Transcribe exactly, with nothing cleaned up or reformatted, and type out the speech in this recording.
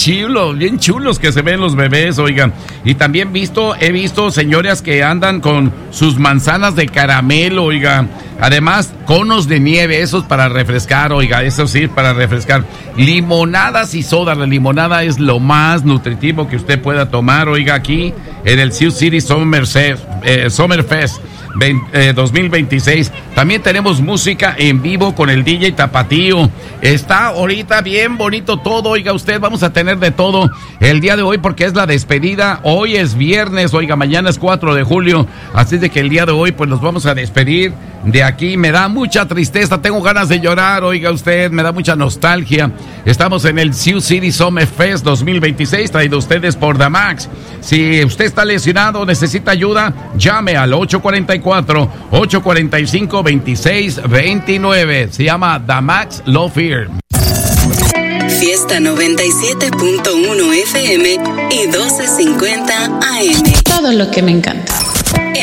chulos, bien chulos que se ven los bebés, oigan. Y también visto, he visto señoras que andan con sus manzanas de caramelo, oiga. Además, conos de nieve, esos para refrescar, oiga, eso sí, para refrescar. Limonadas y soda, la limonada es lo más nutritivo que usted pueda tomar, oiga, aquí en el Sioux City Summerfest, eh, Summerfest veinte, eh, dos mil veintiséis. También tenemos música en vivo con el D J Tapatío. Está ahorita bien bonito todo, oiga usted, vamos a tener de todo el día de hoy porque es la despedida. Hoy es viernes, oiga, mañana es cuatro de julio, así de que el día de hoy pues nos vamos a despedir de aquí. Me da mucha tristeza, tengo ganas de llorar, oiga usted, me da mucha nostalgia. Estamos en el Sioux City Summerfest dos mil veintiséis, traído a ustedes por Damax. Si usted está lesionado, necesita ayuda, llame al ocho cuatro cuatro, ocho cuatro cinco, dos seis dos nueve. Se llama Damax Low Fear. Fiesta noventa y siete punto uno F M y doce cincuenta A M. Todo lo que me encanta.